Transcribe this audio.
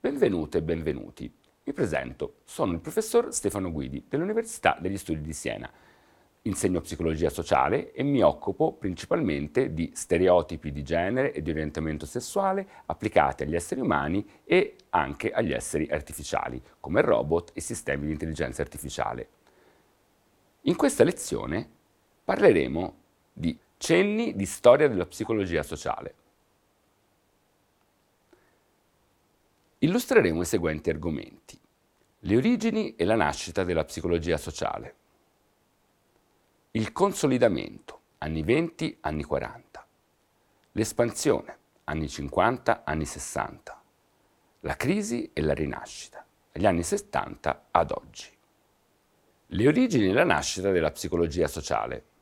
Benvenute e benvenuti. Mi presento, sono il professor Stefano Guidi dell'Università degli Studi di Siena. Insegno psicologia sociale e mi occupo principalmente di stereotipi di genere e di orientamento sessuale applicati agli esseri umani e anche agli esseri artificiali, come robot e sistemi di intelligenza artificiale. In questa lezione parleremo di cenni di storia della psicologia sociale. Illustreremo i seguenti argomenti: le origini e la nascita della psicologia sociale, il consolidamento, anni 20, anni 40, l'espansione, anni 50, anni 60, la crisi e la rinascita, dagli anni 70 ad oggi. Le origini e la nascita della psicologia sociale.